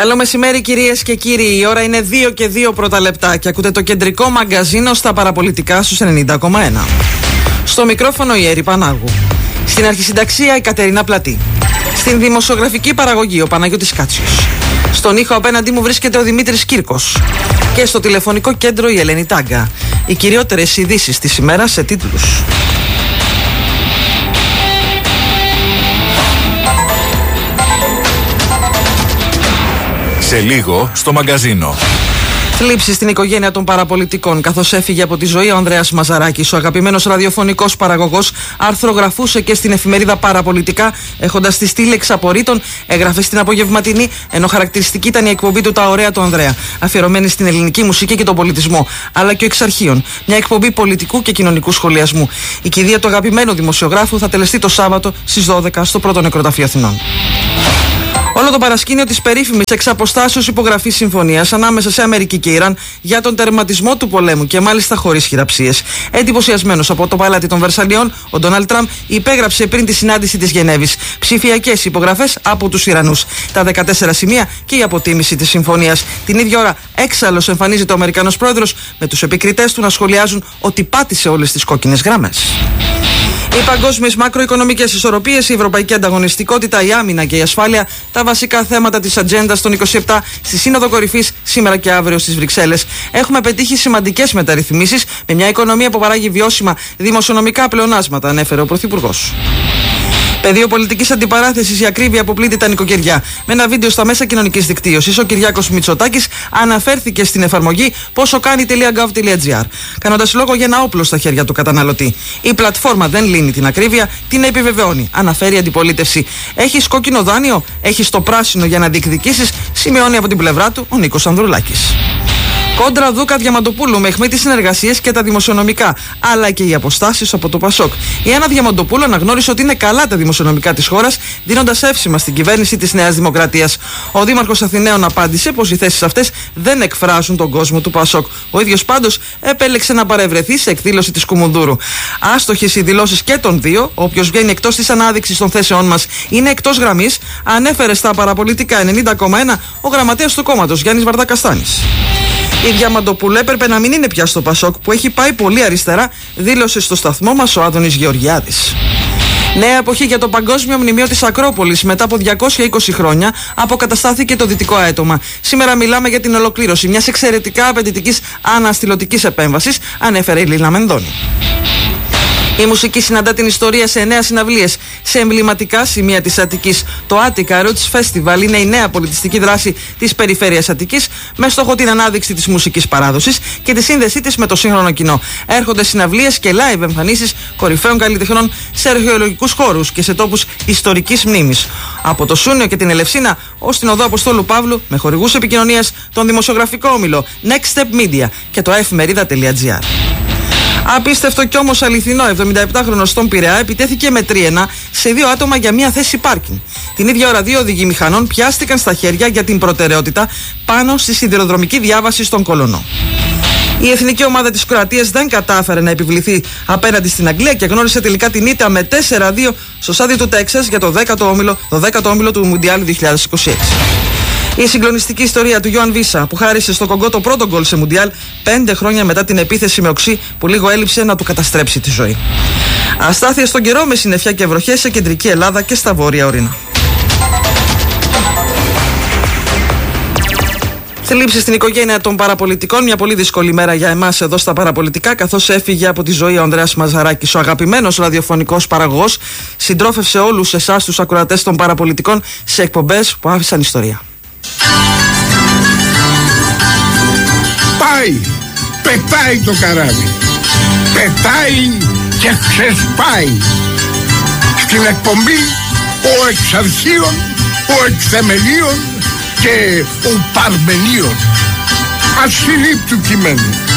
Καλό μεσημέρι κυρίες και κύριοι. Η ώρα είναι 2 και 2 πρώτα λεπτά και ακούτε το κεντρικό μαγκαζίνο στα παραπολιτικά στους 90,1. Στο μικρόφωνο η Έρη Πανάγου. Στην αρχισυνταξία η Κατερίνα Πλατή. Στην δημοσιογραφική παραγωγή ο Παναγιώτης Κάτσιος. Στον ήχο απέναντί μου βρίσκεται ο Δημήτρης Κύρκος. Και στο τηλεφωνικό κέντρο η Ελένη Τάγκα. Οι κυριότερες ειδήσεις της ημέρας σε τίτλους. Σε λίγο στο μαγκαζίνο. Θλίψη στην οικογένεια των παραπολιτικών, καθώς έφυγε από τη ζωή ο Ανδρέας Μαζαράκης. Ο αγαπημένος ραδιοφωνικός παραγωγός αρθρογραφούσε και στην εφημερίδα Παραπολιτικά, έχοντας τη στήλη εξαπορρίτων, έγραφε στην απογευματινή, ενώ χαρακτηριστική ήταν η εκπομπή του Τα Ωραία του Ανδρέα, αφιερωμένη στην ελληνική μουσική και τον πολιτισμό, αλλά και εξ αρχείων. Μια εκπομπή πολιτικού και κοινωνικού σχολιασμού. Η κηδεία του αγαπημένου δημοσιογράφου θα τελεστεί το Σάββατο στις 12 στο Πρώτο Νεκροταφείο Αθηνών. Όλο το παρασκήνιο της περίφημης εξαποστάσεως υπογραφής συμφωνίας ανάμεσα σε Αμερική και Ιράν για τον τερματισμό του πολέμου και μάλιστα χωρίς χειραψίες. Εντυπωσιασμένος από το παλάτι των Βερσαλιών, ο Ντόναλντ Τραμπ υπέγραψε πριν τη συνάντηση της Γενέβης ψηφιακές υπογραφές από τους Ιρανούς. Τα 14 σημεία και η αποτίμηση της συμφωνίας. Την ίδια ώρα, έξαλλος εμφανίζεται ο Αμερικανός πρόεδρος, με τους επικριτές του να σχολιάζουν ότι πάτησε όλες τις κόκκινες γραμμές. Οι παγκόσμιες μακροοικονομικές ισορροπίες, η ευρωπαϊκή ανταγωνιστικότητα, η άμυνα και η ασφάλεια, τα βασικά θέματα της ατζέντας των 27 στη Σύνοδο Κορυφής σήμερα και αύριο στις Βρυξέλλες. Έχουμε πετύχει σημαντικές μεταρρυθμίσεις με μια οικονομία που παράγει βιώσιμα δημοσιονομικά πλεονάσματα, ανέφερε ο Πρωθυπουργός. Πεδίο πολιτικής αντιπαράθεσης, η ακρίβεια που πλήττει τα νοικοκυριά. Με ένα βίντεο στα μέσα κοινωνικής δικτύωσης, ο Κυριάκος Μητσοτάκης αναφέρθηκε στην εφαρμογή ποσοκάνει.gov.gr, κάνοντας λόγο για ένα όπλο στα χέρια του καταναλωτή. Η πλατφόρμα δεν λύνει την ακρίβεια, την επιβεβαιώνει, αναφέρει η αντιπολίτευση. Έχεις κόκκινο δάνειο, έχεις το πράσινο για να διεκδικήσεις, σημειώνει από την πλευρά του ο Νίκος Ανδρουλάκης. Κόντρα Δούκα Διαμαντοπούλου με αιχμή τις συνεργασίες και τα δημοσιονομικά, αλλά και οι αποστάσεις από το Πασόκ. Η Άννα Διαμαντοπούλου αναγνώρισε ότι είναι καλά τα δημοσιονομικά της χώρας, δίνοντας εύσημα στην κυβέρνηση της Νέας Δημοκρατίας. Ο Δήμαρχος Αθηναίων απάντησε πως οι θέσεις αυτές δεν εκφράζουν τον κόσμο του Πασόκ. Ο ίδιος πάντως επέλεξε να παρευρεθεί σε εκδήλωση της Κουμουνδούρου. Άστοχες οι δηλώσεις και των δύο, όποιος βγαίνει εκτός της ανάδειξης των θέσεών μας είναι εκτός γραμμής, ανέφερε στα παραπολιτικά 90,1 ο γραμματέας του κόμματος Γιάννης Βαρδακαστάνης. Η Διαμαντοπούλου έπρεπε να μην είναι πια στο Πασόκ που έχει πάει πολύ αριστερά, δήλωσε στο σταθμό μας ο Άδωνης Γεωργιάδης. Νέα εποχή για το Παγκόσμιο Μνημείο της Ακρόπολης. Μετά από 220 χρόνια αποκαταστάθηκε το δυτικό αέτωμα. Σήμερα μιλάμε για την ολοκλήρωση μιας εξαιρετικά απαιτητικής αναστηλωτικής επέμβασης, ανέφερε η Λίνα Μενδώνη. Η μουσική συναντά την ιστορία σε 9 συναυλίες σε εμβληματικά σημεία της Αττικής. Το Attica Roots Festival είναι η νέα πολιτιστική δράση της περιφέρειας Αττικής με στόχο την ανάδειξη της μουσικής παράδοσης και τη σύνδεσή της με το σύγχρονο κοινό. Έρχονται συναυλίες και live εμφανίσεις κορυφαίων καλλιτεχνών σε αρχαιολογικούς χώρους και σε τόπους ιστορικής μνήμης. Από το Σούνιο και την Ελευσίνα ως την οδό Αποστόλου Παύλου με χορηγούς επικοινωνίας τον δημοσιογραφικό όμιλο Next Step Media και το efmerida.gr. Απίστευτο κι όμως αληθινό, 77χρονος στον Πειραιά επιτέθηκε με τρίαινα σε 2 άτομα για μια θέση πάρκινγκ. Την ίδια ώρα 2 οδηγοί μηχανών πιάστηκαν στα χέρια για την προτεραιότητα πάνω στη σιδηροδρομική διάβαση στον Κολονό. Η εθνική ομάδα της Κροατίας δεν κατάφερε να επιβληθεί απέναντι στην Αγγλία και γνώρισε τελικά την ήττα με 4-2 στο στάδιο του Τέξας για το 10ο όμιλο του Μουντιάλ 2026. Η συγκλονιστική ιστορία του Ιωάν Βίσα που χάρισε στο Κογκό το πρώτο γκολ σε Μουντιάλ 5 χρόνια μετά την επίθεση με οξύ που λίγο έλειψε να του καταστρέψει τη ζωή. Αστάθεια στον καιρό με συννεφιά και βροχές σε κεντρική Ελλάδα και στα βόρεια ορεινά. Θλίψη στην οικογένεια των παραπολιτικών, μια πολύ δύσκολη μέρα για εμάς εδώ στα παραπολιτικά, καθώς έφυγε από τη ζωή ο Ανδρέας Μαζαράκης, ο αγαπημένος ραδιοφωνικός παραγωγός, συντρόφευσε όλους εσάς τους ακροατές των παραπολιτικών σε εκπομπές που άφησαν ιστορία. Πάει, πετάει το καράβι, πετάει και ξεσπάει. Στην εκπομπή ο εξαρχείων, ο εκθεμελίων και ο παρμενίων. Ασχηρή του κειμένου.